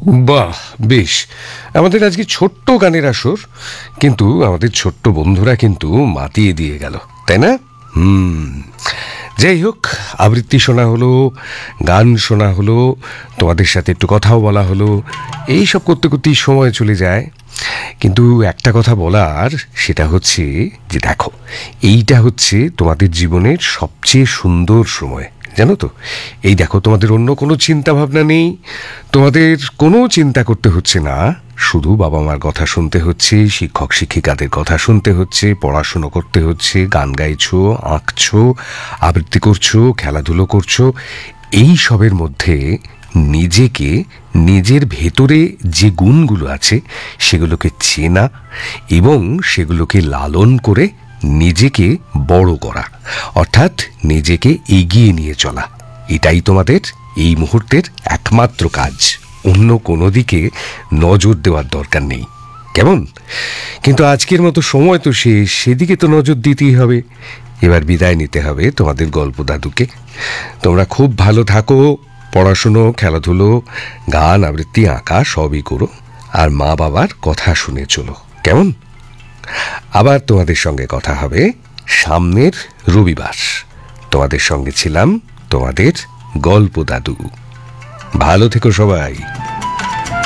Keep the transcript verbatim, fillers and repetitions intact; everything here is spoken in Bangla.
বাহ, বেশ। আমাদের আজকে ছোট্ট গানের আসর, কিন্তু আমাদের ছোট্ট বন্ধুরা কিন্তু মাতিয়ে দিয়ে গেল, তাই না? হুম। যাই হোক, আবৃত্তি শোনা হলো, গান শোনা হলো, তোমাদের সাথে একটু কথাও বলা হলো, এই সব করতে করতেই সময় চলে যায়। কিন্তু একটা কথা বলার, সেটা হচ্ছে যে দেখো, এইটা হচ্ছে তোমাদের জীবনের সবচেয়ে সুন্দর সময়, জানো তো? এই দেখো, তোমাদের অন্য কোনো চিন্তা ভাবনা নেই, তোমাদের কোনো চিন্তা করতে হচ্ছে না, শুধু বাবা মার কথা শুনতে হচ্ছে, শিক্ষক শিক্ষিকাদের কথা শুনতে হচ্ছে, পড়াশুনো করতে হচ্ছে, গান গাইছো, আঁকছো, আবৃত্তি করছো, খেলাধুলো করছো। এই সবের মধ্যে নিজেকে, নিজের ভেতরে যে গুণগুলো আছে সেগুলোকে চেনা এবং সেগুলোকে লালন করে নিজেকে বড় করা, অর্থাৎ নিজেকে এগিয়ে নিয়ে চলা, এটাই তোমাদের এই মুহূর্তের একমাত্র কাজ। অন্য কোনো দিকে নজর দেওয়ার দরকার নেই, কেমন? কিন্তু আজকের মতো সময় তো শেষ, সেদিকে তো নজর দিতেই হবে। এবার বিদায় নিতে হবে তোমাদের গল্প দাদুকে। তোমরা খুব ভালো থাকো, পড়াশুনো, খেলাধুলো, গান, আবৃত্তি, আঁকা সবই করো, আর মা বাবার কথা শুনে চলো, কেমন? আবার তোমাদের সঙ্গে কথা হবে সামনের রবিবার। তোমাদের সঙ্গে ছিলাম তোমাদের গল্প দাদু। ভালো থেকো সবাই।